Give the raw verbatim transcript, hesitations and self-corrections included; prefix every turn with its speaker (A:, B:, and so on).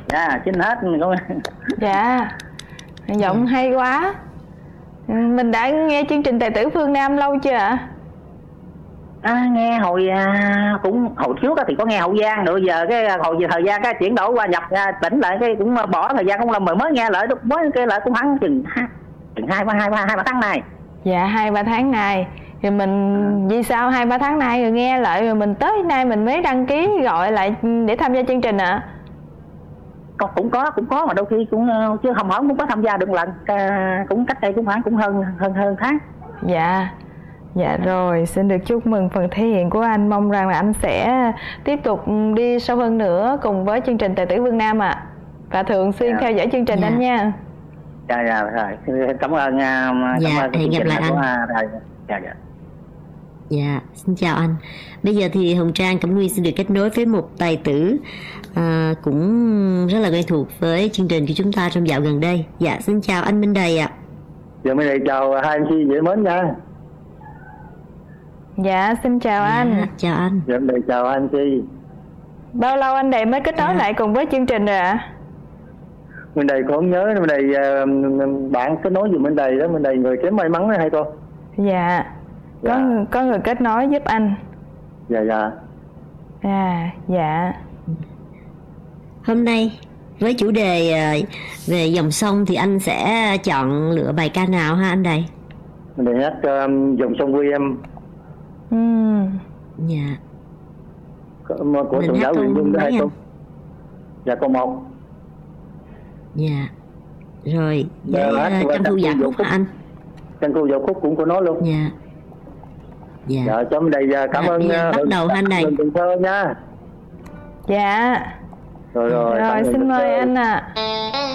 A: Dạ chín hết có.
B: Dạ, giọng hay quá. Mình đã nghe chương trình Tài tử phương Nam lâu chưa ạ?
A: À, nghe hồi à, cũng hồi trước á thì có nghe Hậu Giang, rồi giờ cái hồi giờ thời gian cái chuyển đổi qua nhập à, tỉnh lại cái cũng bỏ thời gian cũng là mới mới nghe lại mới cái lại cũng hắn chừng ha- chừng hai ba hai ba hai ba tháng này.
B: Dạ hai ba tháng nay. Rồi mình vì sao hai ba tháng nay rồi nghe lại rồi mình tới nay mình mới đăng ký gọi lại để tham gia chương trình ạ?
A: Có, cũng có cũng có mà đôi khi cũng ờ, chứ không hổng cũng có tham gia được lần à, cũng cách đây cũng khoảng cũng hơn hơn hơn tháng.
B: Dạ. Dạ rồi, xin được chúc mừng phần thể hiện của anh. Mong rằng là anh sẽ tiếp tục đi sâu hơn nữa cùng với chương trình Tài tử Phương Nam ạ. Và thường xuyên
A: Dạ.
B: theo dõi chương trình
C: Dạ.
B: anh nha.
A: Dạ dạ rồi. Cảm ơn à,
C: Dạ,
A: cảm ơn
C: hẹn gặp lại anh.
A: của, à, rồi. Dạ dạ.
C: Dạ, xin chào anh. Bây giờ thì Hồng Trang Cẩm Nguyên xin được kết nối với một tài tử à, cũng rất là quen thuộc với chương trình của chúng ta trong dạo gần đây. Dạ, xin chào anh Minh Đầy ạ.
D: Dạ mới đây chào hai em xê dễ mến nha.
B: Dạ, xin chào
C: Dạ,
B: anh.
C: chào anh.
D: Dạ mới đây chào hai em xê.
B: Bao lâu anh Đầy mới kết nối
C: Dạ.
B: lại cùng với chương trình rồi ạ?
D: Bên đây con nhớ bên đây bạn kết nối gì bên đây đó, bên đây người kém may mắn đó hay cô.
B: Dạ. Có
D: Dạ.
B: có người kết nối giúp anh.
D: Dạ dạ.
B: À, dạ.
C: Hôm nay với chủ đề à, về dòng sông thì anh sẽ chọn lựa bài ca nào ha anh Đầy?
D: Bên đây hát um, dòng sông vui em
B: Ừm.
C: Dạ.
D: của, của
C: Mình
D: Thượng
C: hát
D: giáo
C: câu
D: Huyền Nhung đó hay
C: mấy
D: cô.
C: anh?
D: Dạ câu một.
C: Dạ. Rồi, với
D: Dạ, hát
C: uh,
D: của
C: Trăng Thu
D: Trăng
C: Dạ
D: Thu
C: Khúc
D: Dạ
C: hả anh?
D: Căn khu dạo khúc cũng của nó luôn.
C: Dạ. Dạ.
D: Dạ cho bên đây à, cảm
C: Dạ,
D: ơn
C: bây giờ
D: uh,
C: bắt đầu anh Đầy.
D: Cần Thơ nha.
B: Dạ.
D: Rồi rồi.
B: Rồi
D: cảm ơn
B: xin
D: Cần
B: mời
D: Thơ.
B: anh ạ.